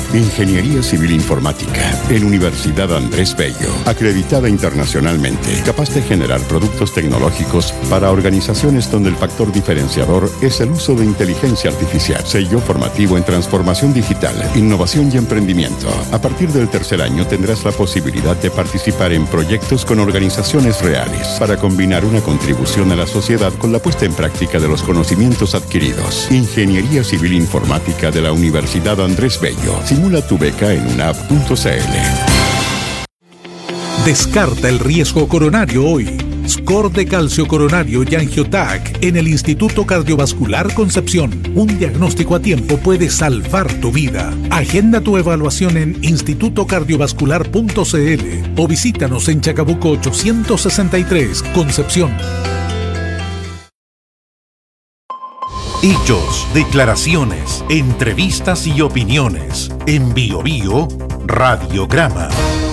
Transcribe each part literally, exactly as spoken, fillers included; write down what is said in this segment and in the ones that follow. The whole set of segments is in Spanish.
Ingeniería Civil Informática en Universidad Andrés Bello, acreditada internacionalmente, capaz de generar productos tecnológicos para organizaciones donde el factor diferenciador es el uso de inteligencia artificial. Sello formativo en transformación digital, innovación y emprendimiento. A partir del tercer año tendrás la posibilidad de participar en proyectos con organizaciones reales para combinar una contribución a la sociedad con la puesta en práctica de los conocimientos adquiridos. Ingeniería Civil Informática de la Universidad Andrés Bello. Simula tu beca en unab punto c l. Descarta el riesgo coronario hoy. Score de calcio coronario y Angiotac en el Instituto Cardiovascular Concepción. Un diagnóstico a tiempo puede salvar tu vida. Agenda tu evaluación en instituto cardiovascular punto c l o visítanos en Chacabuco ochocientos sesenta y tres, Concepción. Hechos, declaraciones, entrevistas y opiniones. En Bio Bio, Radiograma.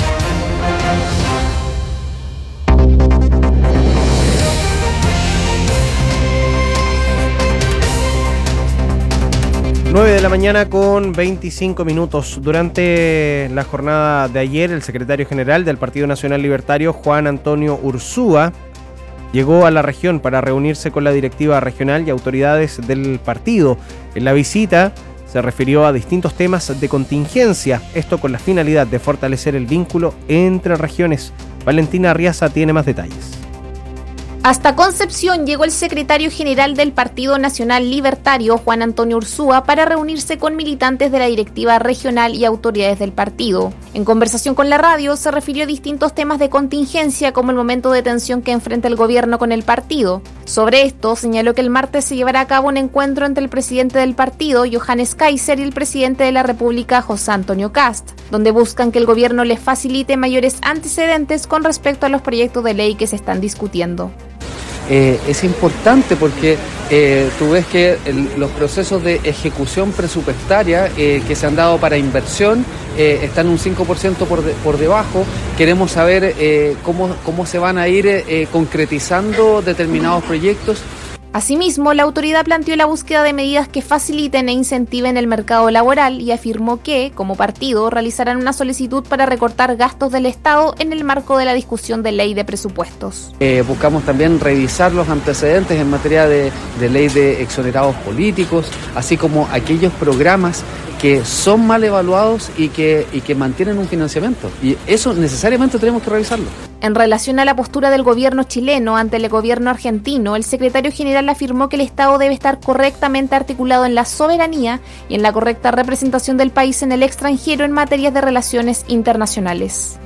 nueve de la mañana con veinticinco minutos. Durante la jornada de ayer, el secretario general del Partido Nacional Libertario, Juan Antonio Ursúa, llegó a la región para reunirse con la directiva regional y autoridades del partido. En la visita se refirió a distintos temas de contingencia, esto con la finalidad de fortalecer el vínculo entre regiones. Valentina Arriaza tiene más detalles. Hasta Concepción llegó el secretario general del Partido Nacional Libertario, Juan Antonio Ursúa, para reunirse con militantes de la directiva regional y autoridades del partido. En conversación con la radio, se refirió a distintos temas de contingencia, como el momento de tensión que enfrenta el gobierno con el partido. Sobre esto, señaló que el martes se llevará a cabo un encuentro entre el presidente del partido, Johannes Kaiser, y el presidente de la República, José Antonio Kast, donde buscan que el gobierno les facilite mayores antecedentes con respecto a los proyectos de ley que se están discutiendo. Eh, es importante porque eh, tú ves que el, los procesos de ejecución presupuestaria eh, que se han dado para inversión eh, están un cinco por ciento por, de, por debajo. Queremos saber eh, cómo, cómo se van a ir eh, concretizando determinados proyectos. Asimismo, la autoridad planteó la búsqueda de medidas que faciliten e incentiven el mercado laboral y afirmó que, como partido, realizarán una solicitud para recortar gastos del Estado en el marco de la discusión de ley de presupuestos. Eh, buscamos también revisar los antecedentes en materia de, de ley de exonerados políticos, así como aquellos programas que son mal evaluados y que, y que mantienen un financiamiento. Y eso necesariamente tenemos que revisarlo. En relación a la postura del gobierno chileno ante el gobierno argentino, el secretario general afirmó que el Estado debe estar correctamente articulado en la soberanía y en la correcta representación del país en el extranjero en materias de relaciones internacionales.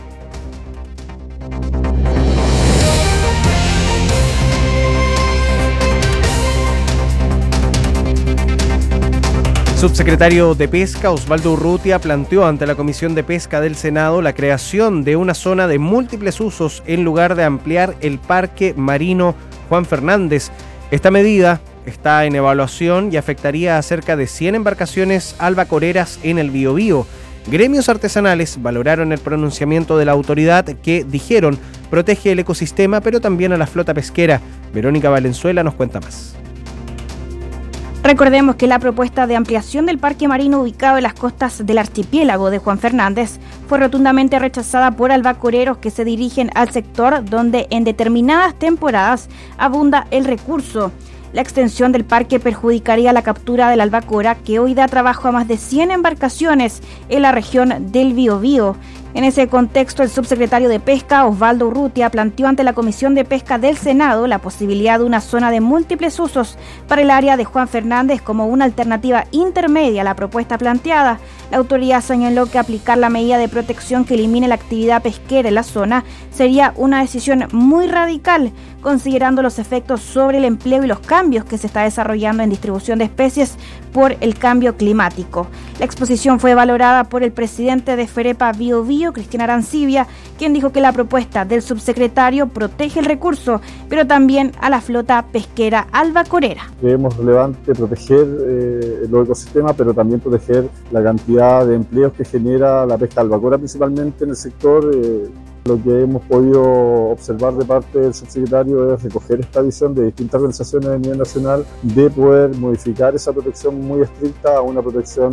Subsecretario de Pesca, Osvaldo Urrutia, planteó ante la Comisión de Pesca del Senado la creación de una zona de múltiples usos en lugar de ampliar el Parque Marino Juan Fernández. Esta medida está en evaluación y afectaría a cerca de cien embarcaciones albacoreras en el Biobío. Gremios artesanales valoraron el pronunciamiento de la autoridad que, dijeron, protege el ecosistema pero también a la flota pesquera. Verónica Valenzuela nos cuenta más. Recordemos que la propuesta de ampliación del parque marino ubicado en las costas del archipiélago de Juan Fernández fue rotundamente rechazada por albacoreros que se dirigen al sector donde en determinadas temporadas abunda el recurso. La extensión del parque perjudicaría la captura de la albacora, que hoy da trabajo a más de cien embarcaciones en la región del Biobío. En ese contexto, el subsecretario de Pesca, Osvaldo Urrutia, planteó ante la Comisión de Pesca del Senado la posibilidad de una zona de múltiples usos para el área de Juan Fernández como una alternativa intermedia a la propuesta planteada. La autoridad señaló que aplicar la medida de protección que elimine la actividad pesquera en la zona sería una decisión muy radical, considerando los efectos sobre el empleo y los cambios que se está desarrollando en distribución de especies por el cambio climático. La exposición fue valorada por el presidente de Ferepa Biobío, Cristian Arancibia, quien dijo que la propuesta del subsecretario protege el recurso, pero también a la flota pesquera albacorera. Creemos relevante proteger eh, los ecosistemas, pero también proteger la cantidad de empleos que genera la pesca albacora, principalmente en el sector. Eh, Lo que hemos podido observar de parte del subsecretario es recoger esta visión de distintas organizaciones a nivel nacional de poder modificar esa protección muy estricta a una protección